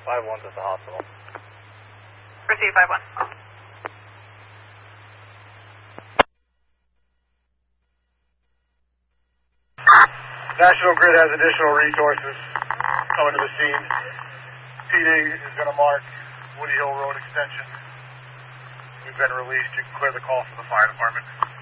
5-1's at the hospital. Receive 5-1. National Grid has additional resources coming to the scene. PD is going to mark Woody Hill Road extension. We've been released. You can clear the call for the fire department.